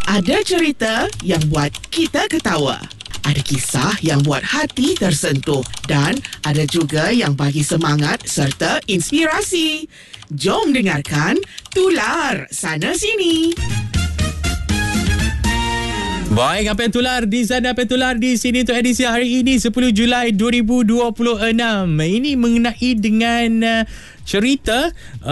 Ada cerita yang buat kita ketawa. Ada kisah yang buat hati tersentuh. Dan ada juga yang bagi semangat serta inspirasi. Jom dengarkan Tular Sana Sini. Baik, apa yang tular di sana, apa yang tular di sini untuk edisi hari ini 10 Julai 2026. Ini mengenai dengan cerita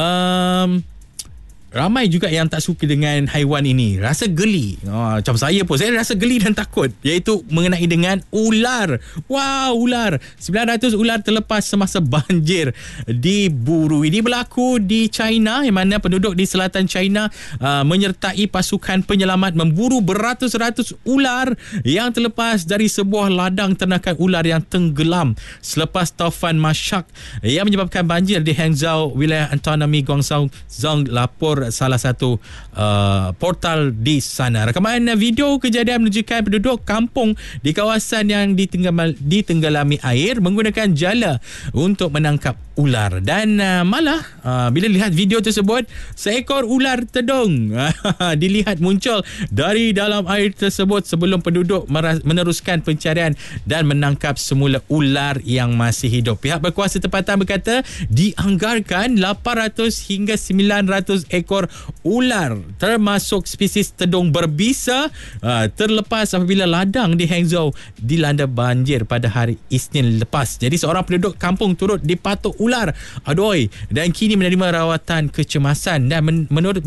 ramai juga yang tak suka dengan haiwan ini. Rasa geli. Macam saya pun. Saya rasa geli dan takut. Iaitu mengenai dengan ular. Wow, ular. 900 ular terlepas semasa banjir diburu. Ini berlaku di China, yang mana penduduk di selatan China menyertai pasukan penyelamat memburu beratus-ratus ular yang terlepas dari sebuah ladang ternakan ular yang tenggelam selepas taufan Masyak yang menyebabkan banjir di Hangzhou, wilayah autonomi Guangdong, lapor salah satu portal di sana. Rakaman video kejadian menunjukkan penduduk kampung di kawasan yang ditenggelami air menggunakan jala untuk menangkap ular. Dan malah bila lihat video tersebut, seekor ular tedung dilihat muncul dari dalam air tersebut sebelum penduduk meneruskan pencarian dan menangkap semula ular yang masih hidup. Pihak berkuasa tempatan berkata dianggarkan 800 hingga 900 ekor ular termasuk spesies tedung berbisa terlepas apabila ladang di Hangzhou dilanda banjir pada hari Isnin lepas. Jadi seorang penduduk kampung turut dipatuk ular. Aduh, dan kini menerima rawatan kecemasan. Dan menurut